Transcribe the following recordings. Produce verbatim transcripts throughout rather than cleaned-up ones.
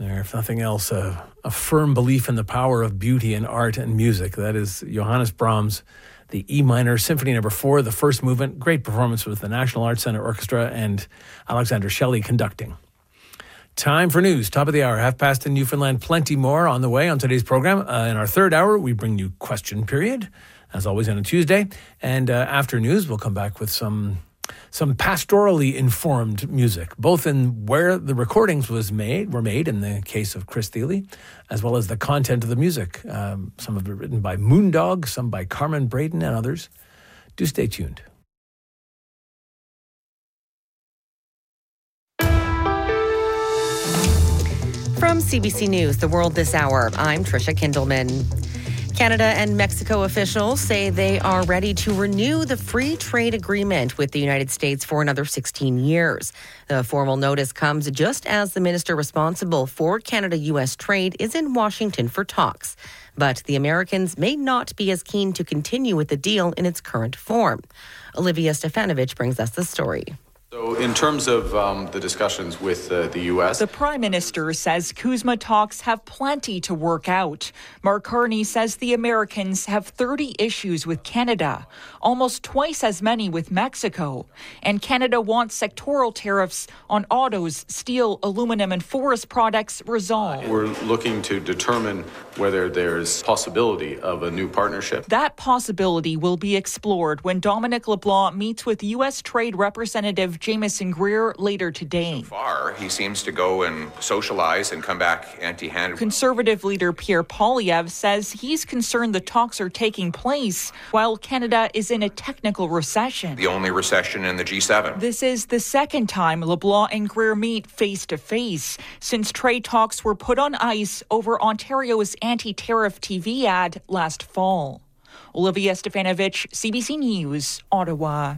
There, if nothing else, a, a firm belief in the power of beauty and art and music. That is Johannes Brahms, the E minor Symphony Number Four, the first movement. Great performance with the National Arts Centre Orchestra and Alexander Shelley conducting. Time for news. Top of the hour, half past in Newfoundland. Plenty more on the way on today's program. Uh, in our third hour, we bring you Question Period, as always on a Tuesday. And uh, after news, we'll come back with some some pastorally informed music, both in where the recordings was made were made in the case of Chris Thile, as well as the content of the music. Um, some of it written by Moondog, some by Carmen Braden and others. Do stay tuned. From C B C News, The World This Hour, I'm Tricia Kindelman. Canada and Mexico officials say they are ready to renew the free trade agreement with the United States for another sixteen years. The formal notice comes just as the minister responsible for Canada-U S trade is in Washington for talks. But the Americans may not be as keen to continue with the deal in its current form. Olivia Stefanovich brings us the story. So in terms of um, the discussions with uh, the U S, the Prime Minister says CUSMA talks have plenty to work out. Mark Carney says the Americans have thirty issues with Canada, almost twice as many with Mexico. And Canada wants sectoral tariffs on autos, steel, aluminum, and forest products resolved. We're looking to determine whether there's possibility of a new partnership. That possibility will be explored when Dominic LeBlanc meets with U S Trade Representative Jamieson Greer later today. So far, he seems to go and socialize and come back empty-handed. Conservative leader Pierre Poilievre says he's concerned the talks are taking place while Canada is in a technical recession. The only recession in the G seven. This is the second time LeBlanc and Greer meet face-to-face since trade talks were put on ice over Ontario's anti-tariff T V ad last fall. Olivia Stefanovich, C B C News, Ottawa.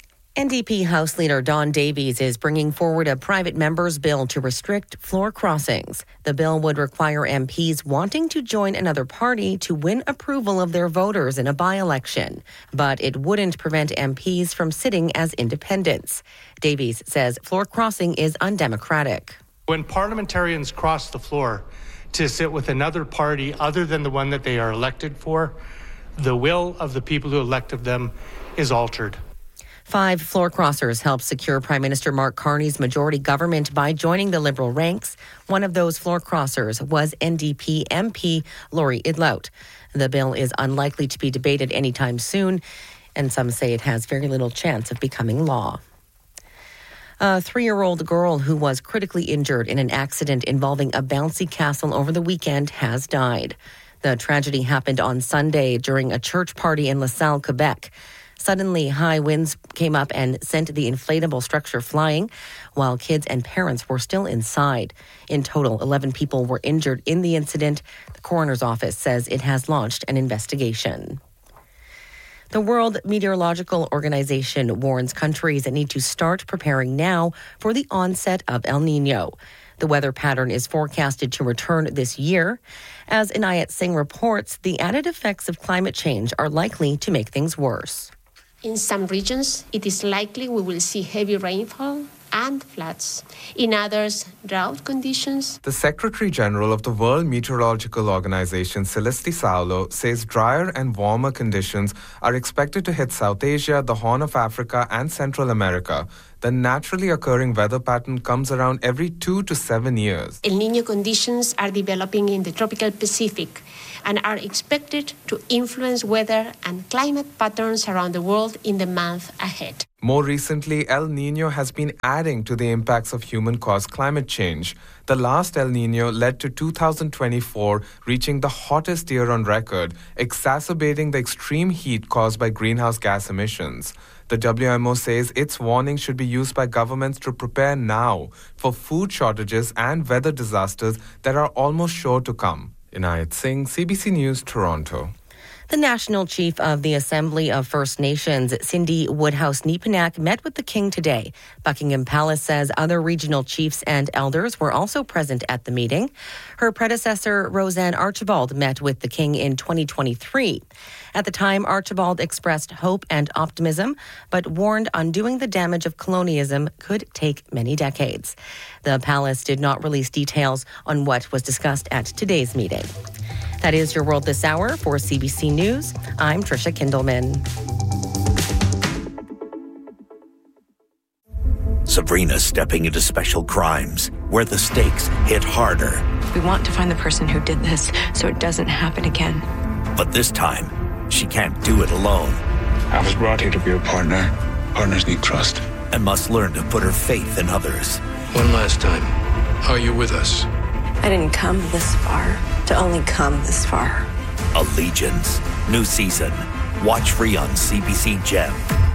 N D P House Leader Don Davies is bringing forward a private member's bill to restrict floor crossings. The bill would require M Ps wanting to join another party to win approval of their voters in a by-election. But it wouldn't prevent M Ps from sitting as independents. Davies says floor crossing is undemocratic. When parliamentarians cross the floor to sit with another party other than the one that they are elected for, the will of the people who elected them is altered. Five floor crossers helped secure Prime Minister Mark Carney's majority government by joining the Liberal ranks. One of those floor crossers was N D P M P Laurie Idlout. The bill is unlikely to be debated anytime soon, and some say it has very little chance of becoming law. A three-year-old girl who was critically injured in an accident involving a bouncy castle over the weekend has died. The tragedy happened on Sunday during a church party in LaSalle, Quebec. Suddenly, high winds came up and sent the inflatable structure flying, while kids and parents were still inside. In total, eleven people were injured in the incident. The coroner's office says it has launched an investigation. The World Meteorological Organization warns countries need to start preparing now for the onset of El Niño. The weather pattern is forecasted to return this year. As Inayat Singh reports, the added effects of climate change are likely to make things worse. In some regions, it is likely we will see heavy rainfall and floods. In others, drought conditions. The Secretary General of the World Meteorological Organization, Celeste Saulo, says drier and warmer conditions are expected to hit South Asia, the Horn of Africa, and Central America. The naturally occurring weather pattern comes around every two to seven years. El Niño conditions are developing in the tropical Pacific and are expected to influence weather and climate patterns around the world in the month ahead. More recently, El Niño has been adding to the impacts of human-caused climate change. The last El Niño led to two thousand twenty-four reaching the hottest year on record, exacerbating the extreme heat caused by greenhouse gas emissions. The W M O says its warning should be used by governments to prepare now for food shortages and weather disasters that are almost sure to come. Inayat Singh, C B C News, Toronto. The National Chief of the Assembly of First Nations, Cindy Woodhouse-Neepanak, met with the King today. Buckingham Palace says other regional chiefs and elders were also present at the meeting. Her predecessor, Roseanne Archibald, met with the King in twenty twenty-three. At the time, Archibald expressed hope and optimism, but warned undoing the damage of colonialism could take many decades. The palace did not release details on what was discussed at today's meeting. That is your World This Hour. For C B C News, I'm Tricia Kindelman. Sabrina's stepping into special crimes, where the stakes hit harder. We want to find the person who did this so it doesn't happen again. But this time, she can't do it alone. I was brought here to be a partner. Partners need trust. And must learn to put her faith in others. One last time, are you with us? I didn't come this far to only come this far. Allegiance. New season. Watch free on C B C Gem.